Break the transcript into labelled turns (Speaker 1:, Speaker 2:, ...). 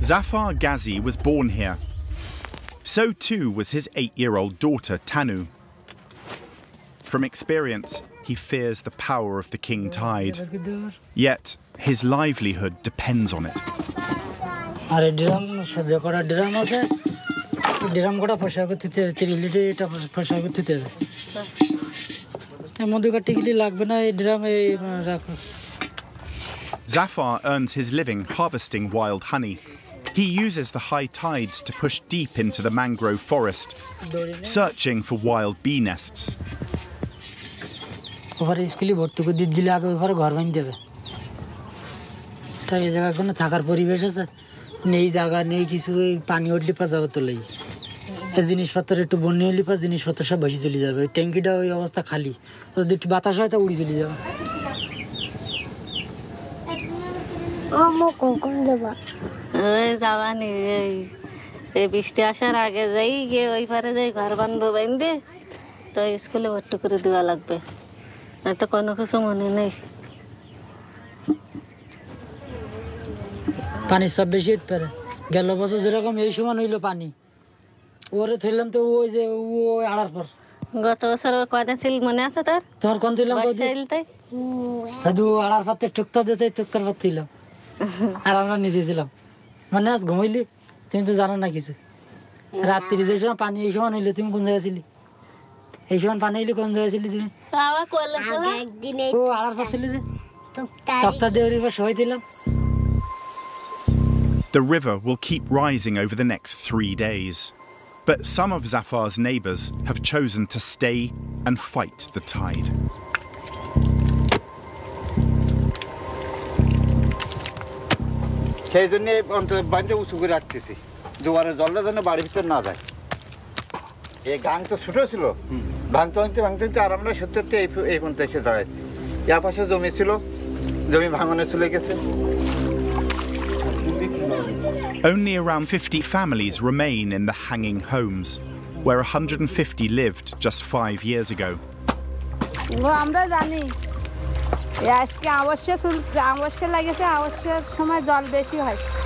Speaker 1: Zafar Ghazi was born here. So too was his 8-year-old daughter, Tanu. From experience, he fears the power of the king tide. Yet, his livelihood depends on it. Zafar earns his living harvesting wild honey. He uses the high tides to push deep into the mangrove forest, searching for wild bee nests.
Speaker 2: বৃষ্টি আসার আগে যাই গিয়ে ওই পারে যাই ঘর বানবো বাইন্দে তো স্কুলে ভর্তি করে দেওয়া লাগবে তো কোনো কিছু মনে নেই
Speaker 3: পানি সব বেশি পারে গেল বছর যেরকম এই সমান হইলো পানি ওরে থইলাম তো ওই যে ওই আড়ার পর
Speaker 2: গত বছর কয়টা ছিল মনে আছে তোর
Speaker 3: তোমার কোন ছিলাম
Speaker 2: তাই
Speaker 3: দাদু আড়ার পাতে টুকটা দিতে টুকটার পাত থইলাম আর আমরা নিচে ছিলাম মানে আজ ঘুমাইলি তুমি তো জানো না কিছু রাত্রি যে সময় পানি এই সমান হইলো তুমি কোন জায়গায় ছিলি এই সমান পানি হইলে কোন জায়গায় ছিলি তুমি ও আড়ার পাশ ছিলি যে টুকটা দিয়ে ওর সবাই দিলাম
Speaker 1: The river will keep rising over the next 3 days. But some of Zafar's neighbours have chosen to stay and fight the tide.
Speaker 4: সেই জন্য বাঁধে উঁচু করে রাখতেছি দুয়ারে জলটা যেন বাড়ির ভিতর না যায় এই গাং তো ছোটো ছিল ভাঙতে ভাঙতে আর আমরা সত্যি এই পর্যন্ত এসে দাঁড়াচ্ছি এর পাশে জমি ছিল জমি ভাঙনে চলে গেছে
Speaker 1: Only around 50 families remain in the hanging homes, where 150 lived just 5 years ago.
Speaker 5: আমরা জানি আজকে অবশ্যই লাগেছে অবশ্যই সময় জল বেশি হয়